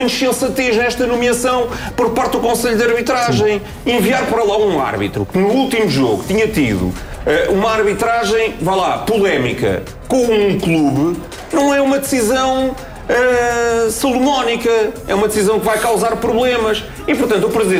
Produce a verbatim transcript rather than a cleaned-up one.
insensatez nesta nomeação por parte do Conselho de Arbitragem. Sim. Enviar para lá um árbitro que no último jogo tinha tido uh, uma arbitragem, vá lá, polémica com um clube, não é uma decisão uh, salomónica, é uma decisão que vai causar problemas. E, portanto, o Presidente